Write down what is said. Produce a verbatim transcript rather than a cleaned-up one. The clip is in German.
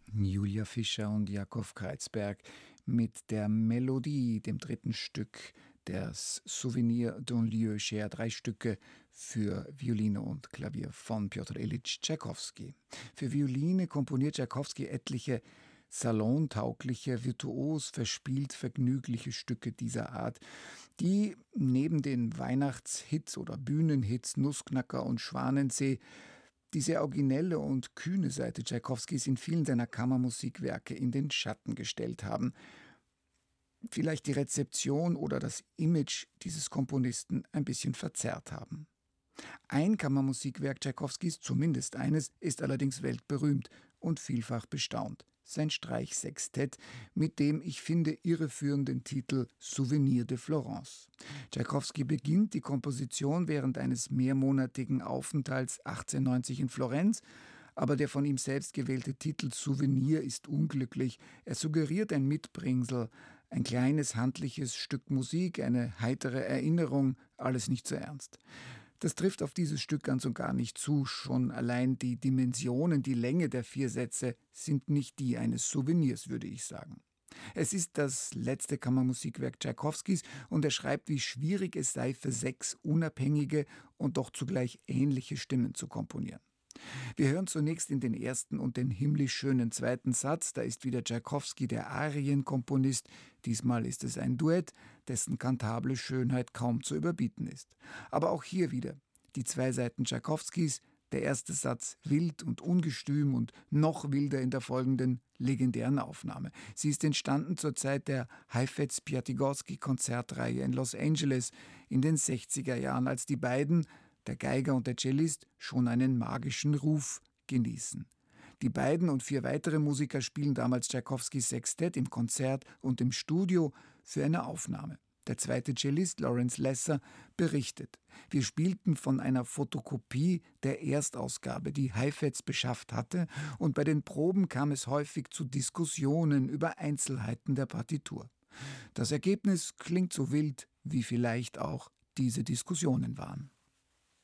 Julia Fischer und Jakob Kreizberg mit der Melodie, dem dritten Stück des Souvenir d'un lieu cher, drei Stücke für Violine und Klavier von Pjotr Ilyitsch Tschaikowski. Für Violine komponiert Tschaikowski etliche salontaugliche, virtuos, verspielt, vergnügliche Stücke dieser Art, die neben den Weihnachtshits oder Bühnenhits Nussknacker und Schwanensee die sehr originelle und kühne Seite Tschaikowskis in vielen seiner Kammermusikwerke in den Schatten gestellt haben, vielleicht die Rezeption oder das Image dieses Komponisten ein bisschen verzerrt haben. Ein Kammermusikwerk Tschaikowskis, zumindest eines, ist allerdings weltberühmt und vielfach bestaunt: sein Streichsextett mit dem, ich finde, irreführenden Titel Souvenir de Florence. Tschaikowski beginnt die Komposition während eines mehrmonatigen Aufenthalts achtzehnhundertneunzig in Florenz, aber der von ihm selbst gewählte Titel Souvenir ist unglücklich. Er suggeriert ein Mitbringsel, ein kleines handliches Stück Musik, eine heitere Erinnerung, alles nicht so ernst. Das trifft auf dieses Stück ganz und gar nicht zu. Schon allein die Dimensionen, die Länge der vier Sätze sind nicht die eines Souvenirs, würde ich sagen. Es ist das letzte Kammermusikwerk Tschaikowskis und er schreibt, wie schwierig es sei, für sechs unabhängige und doch zugleich ähnliche Stimmen zu komponieren. Wir hören zunächst in den ersten und den himmlisch schönen zweiten Satz. Da ist wieder Tschaikowski der Arienkomponist. Diesmal ist es ein Duett, dessen kantable Schönheit kaum zu überbieten ist. Aber auch hier wieder die zwei Seiten Tschaikowskis. Der erste Satz wild und ungestüm und noch wilder in der folgenden legendären Aufnahme. Sie ist entstanden zur Zeit der Heifetz-Piatigorsky-Konzertreihe in Los Angeles in den sechziger Jahren, als die beiden, der Geiger und der Cellist, schon einen magischen Ruf genießen. Die beiden und vier weitere Musiker spielen damals Tschaikowskis Sextett im Konzert und im Studio für eine Aufnahme. Der zweite Cellist, Lawrence Lesser, berichtet: Wir spielten von einer Fotokopie der Erstausgabe, die Heifetz beschafft hatte, und bei den Proben kam es häufig zu Diskussionen über Einzelheiten der Partitur. Das Ergebnis klingt so wild, wie vielleicht auch diese Diskussionen waren.